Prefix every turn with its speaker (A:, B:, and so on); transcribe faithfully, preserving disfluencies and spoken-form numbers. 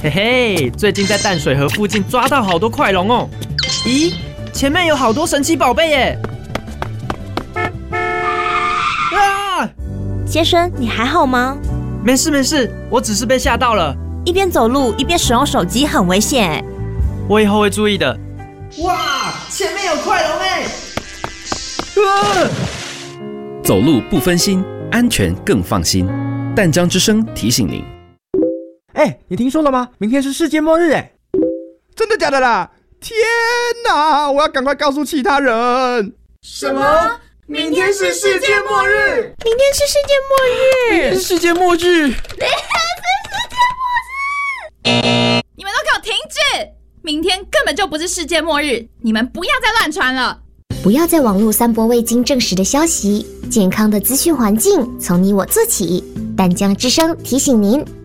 A: 嘿嘿，最近在淡水河附近抓到好多快龙哦！咦，前面有好多神奇宝贝耶！啊！
B: 先生，你还好吗？
A: 没事没事，我只是被吓到了。
B: 一边走路一边使用手机很危险哎。
A: 我以后会注意的。哇，前面有快龙哎！啊！
C: 走路不分心，安全更放心。淡江之声提醒您。
D: 哎，你听说了吗？明天是世界末日哎！
E: 真的假的啦？天哪！我要赶快告诉其他人。
F: 什么？明天是世界末日？
B: 明天是世界末日？
D: 明天是世界末日？
F: 明天是世界末日！你们都给我停止！明天根本就不是世界末日，你们不要再乱传了。
G: 不要在网络散播未经证实的消息，健康的资讯环境从你我做起。淡江之声提醒您。